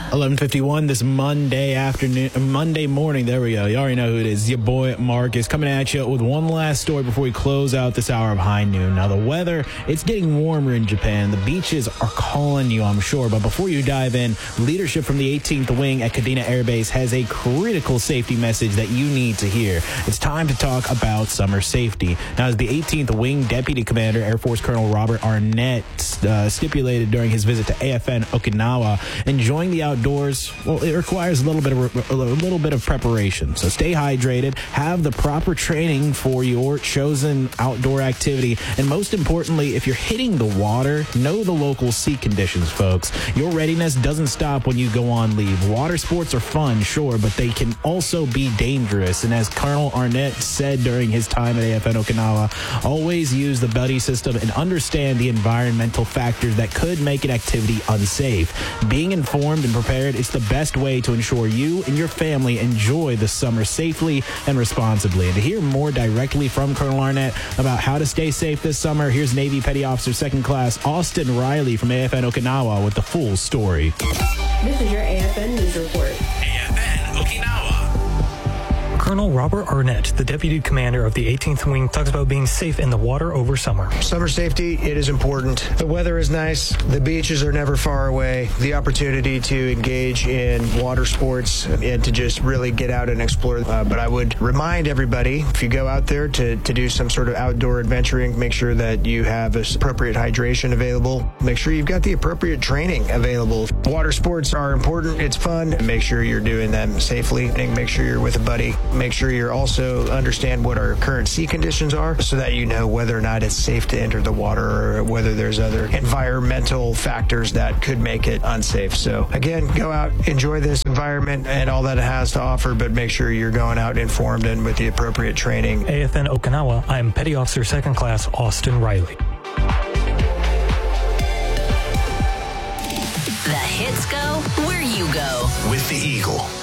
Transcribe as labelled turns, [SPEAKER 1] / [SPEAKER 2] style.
[SPEAKER 1] 11:51 this Monday morning. There we go. You already know who it is. Your boy Marcus coming at you with one last story before we close out this hour of High Noon. Now, the weather, it's getting warmer in Japan. The beaches are calling you, I'm sure. But before you dive in, leadership from the 18th Wing at Kadena Air Base has a critical safety message that you need to hear. It's time to talk about summer safety. Now, as the 18th Wing Deputy Commander, Air Force Colonel Robert Arnett, stipulated during his visit to AFN Okinawa, enjoying the outdoors, well, it requires a little bit of preparation. So stay hydrated, have the proper training for your chosen outdoor activity, and most importantly, if you're hitting the water, know the local sea conditions, folks. Your readiness doesn't stop when you go on leave. Water sports are fun, sure, but they can also be dangerous. And as Colonel Arnett said during his time at AFN Okinawa, always use the buddy system and understand the environmental factors that could make an activity unsafe. Being informed and prepared is the best way to ensure you and your family enjoy the summer safely and responsibly. And to hear more directly from Colonel Arnett about how to stay safe this summer, here's Navy Petty Officer Second Class Austin Riley from AFN Okinawa with the full story.
[SPEAKER 2] This is your AFN News Report.
[SPEAKER 1] AFN Okinawa.
[SPEAKER 3] Colonel Robert Arnett, the Deputy Commander of the 18th Wing, talks about being safe in the water over summer.
[SPEAKER 4] Summer safety, it is important. The weather is nice. The beaches are never far away. The opportunity to engage in water sports and to just really get out and explore. But I would remind everybody, if you go out there to do some sort of outdoor adventuring, make sure that you have appropriate hydration available. Make sure you've got the appropriate training available. Water sports are important. It's fun. Make sure you're doing them safely. And make sure you're with a buddy. Make sure you also understand what our current sea conditions are so that you know whether or not it's safe to enter the water or whether there's other environmental factors that could make it unsafe. So again, go out, enjoy this environment and all that it has to offer, but make sure you're going out informed and with the appropriate training.
[SPEAKER 3] AFN Okinawa, I'm Petty Officer Second Class Austin Riley.
[SPEAKER 5] The hits go where you go.
[SPEAKER 6] With the Eagle.